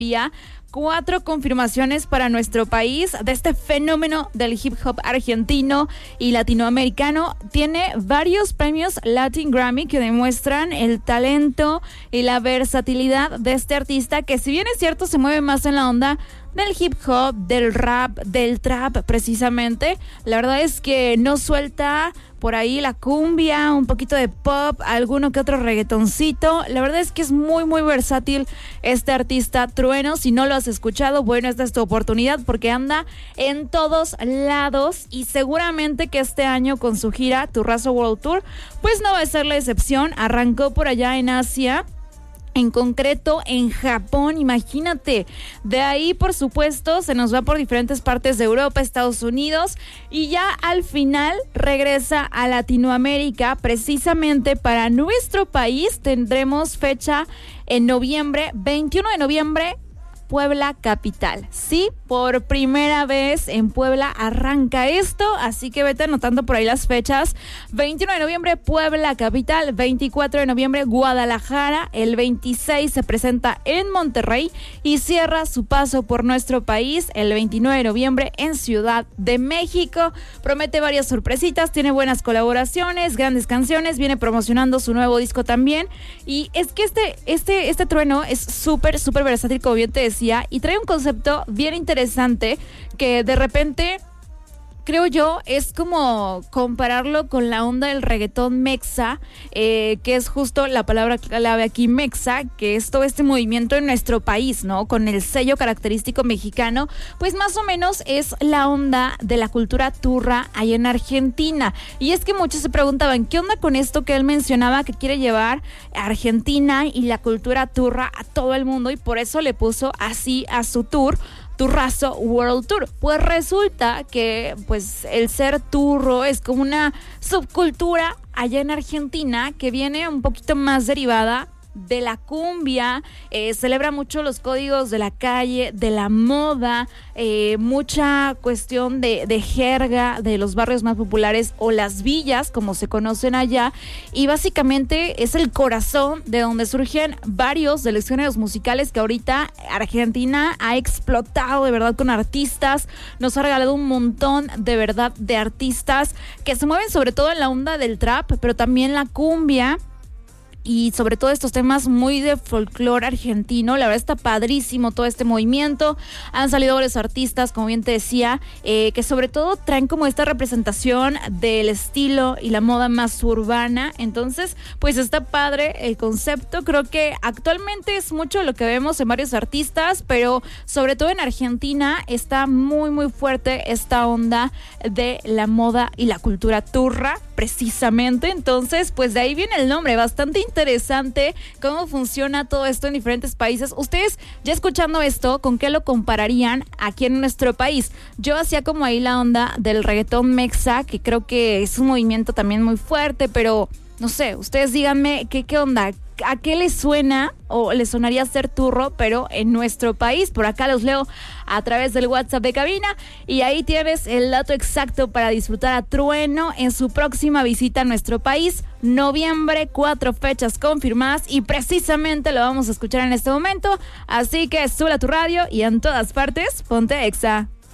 día 4 confirmaciones para nuestro país de este fenómeno del hip hop argentino y latinoamericano. Tiene varios premios Latin Grammy que demuestran el talento y la versatilidad de este artista, que si bien es cierto se mueve más en la onda del hip hop, del rap, del trap precisamente, la verdad es que no suelta por ahí la cumbia, un poquito de pop, alguno que otro reggaetoncito. La verdad es que es muy muy versátil este artista Trueno. Si no lo has escuchado, bueno, esta es tu oportunidad porque anda en todos lados y seguramente que este año con su gira Turrazo World Tour pues no va a ser la excepción. Arrancó por allá en Asia, en concreto en Japón, imagínate. De ahí, por supuesto, se nos va por diferentes partes de Europa, Estados Unidos, y ya al final regresa a Latinoamérica. Precisamente para nuestro país tendremos fecha en noviembre, 21 de noviembre, Puebla capital. Sí, por primera vez en Puebla arranca esto, así que vete anotando por ahí las fechas. 21 de noviembre, Puebla capital. 24 de noviembre, Guadalajara. El 26 se presenta en Monterrey y cierra su paso por nuestro país el 29 de noviembre en Ciudad de México. Promete varias sorpresitas, tiene buenas colaboraciones, grandes canciones, viene promocionando su nuevo disco también. Y es que este Trueno es súper versátil, como bien te decía, y trae un concepto bien interesante que de repente, creo yo, es como compararlo con la onda del reggaetón mexa, que es justo la palabra clave aquí, mexa, que es todo este movimiento en nuestro país, ¿no? Con el sello característico mexicano, pues más o menos es la onda de la cultura turra allá en Argentina. Y es que muchos se preguntaban, ¿qué onda con esto que él mencionaba que quiere llevar a Argentina y la cultura turra a todo el mundo? Y por eso le puso así a su tour, Turrazo World Tour. Pues resulta que pues el ser turro es como una subcultura allá en Argentina que viene un poquito más derivada de la cumbia, celebra mucho los códigos de la calle, de la moda, mucha cuestión de jerga de los barrios más populares o las villas, como se conocen allá, y básicamente es el corazón de donde surgen varios de los géneros musicales que ahorita Argentina ha explotado de verdad con artistas. Nos ha regalado un montón de verdad de artistas que se mueven sobre todo en la onda del trap, pero también la cumbia, y sobre todo estos temas muy de folclore argentino. La verdad está padrísimo todo este movimiento. Han salido varios artistas, como bien te decía, que sobre todo traen como esta representación del estilo y la moda más urbana. Entonces, pues está padre el concepto. Creo que actualmente es mucho lo que vemos en varios artistas, pero sobre todo en Argentina está muy fuerte esta onda de la moda y la cultura turra, precisamente. Entonces, pues de ahí viene el nombre. Bastante interesante cómo funciona todo esto en diferentes países. Ustedes, ya escuchando esto, ¿con qué lo compararían aquí en nuestro país? Yo hacía como ahí la onda del reggaetón mexa, que creo que es un movimiento también muy fuerte, pero no sé, ustedes díganme qué onda. ¿A qué les suena o les sonaría ser turro, pero en nuestro país? Por acá los leo a través del WhatsApp de cabina y ahí tienes el dato exacto para disfrutar a Trueno en su próxima visita a nuestro país. Noviembre, 4 fechas confirmadas y precisamente lo vamos a escuchar en este momento. Así que sube a tu radio y en todas partes, ponte Exa.